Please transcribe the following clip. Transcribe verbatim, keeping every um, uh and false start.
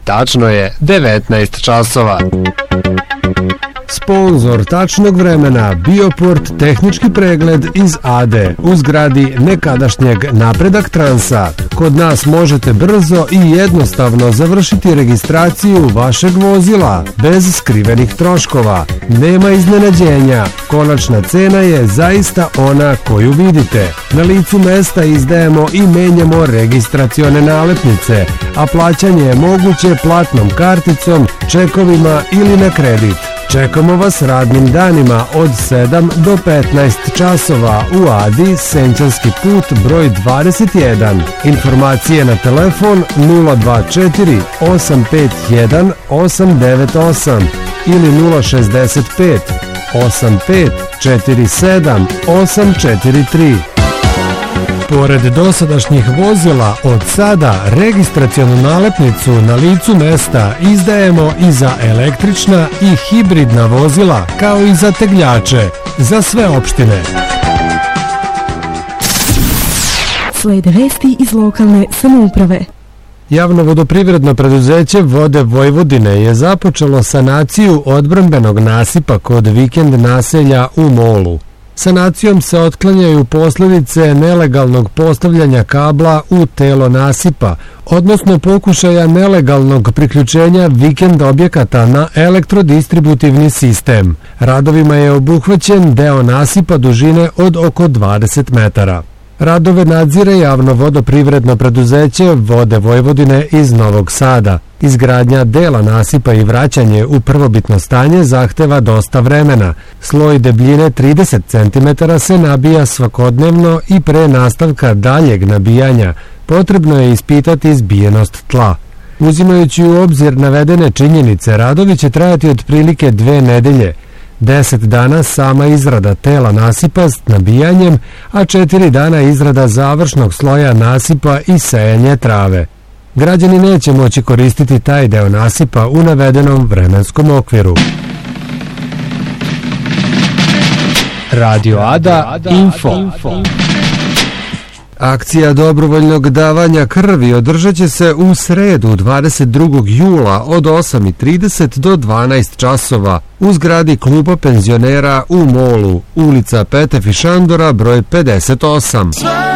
tačno je devetnaest časova. Sponzor tačnog vremena Bioport tehnički pregled iz Ade u zgradi nekadašnjeg Napredak Transa. Kod nas možete brzo i jednostavno završiti registraciju vašeg vozila bez skrivenih troškova. Nema iznenađenja, konačna cena je zaista ona koju vidite. Na licu mesta izdajemo i menjamo registracione nalepnice, a plaćanje je moguće platnom karticom, čekovima ili na kredit. Čekamo vas radnim danima od sedam do petnaest časova u Adi, Senčanski put broj dvadeset jedan. Informacije na telefon nula dva četiri osam pet jedan osam devet osam ili nula šezdeset pet osam pet četiri sedam osam četiri tri. Pored dosadašnjih vozila, od sada registracionu nalepnicu na licu mesta izdajemo i za električna i hibridna vozila, kao i za tegljače, za sve opštine. Slede vesti iz lokalne samouprave. Javno vodoprivredno preduzeće Vode Vojvodine je započelo sanaciju odbrambenog nasipa kod vikend naselja u Molu. Sanacijom se otklanjaju posljedice nelegalnog postavljanja kabla u telo nasipa, odnosno pokušaja nelegalnog priključenja vikend objekata na elektrodistributivni sistem. Radovima je obuhvaćen deo nasipa dužine od oko dvadeset metara. Radove nadzire javno vodoprivredno preduzeće Vode Vojvodine iz Novog Sada. Izgradnja dela nasipa i vraćanje u prvobitno stanje zahteva dosta vremena. Sloj debljine trideset centimetara se nabija svakodnevno i pre nastavka daljeg nabijanja potrebno je ispitati zbijenost tla. Uzimajući u obzir navedene činjenice, radovi će trajati otprilike dve nedelje. Deset dana sama izrada tela nasipa s nabijanjem, a četiri dana izrada završnog sloja nasipa i sejanje trave. Građani neće moći koristiti taj deo nasipa u navedenom vremenskom okviru. Radio Ada Info. Akcija dobrovoljnog davanja krvi održat će se u sredu dvadeset drugog jula od osam i trideset do dvanaest časova u zgradi kluba penzionera u Molu, ulica Petefi Šandora broj pedeset osam.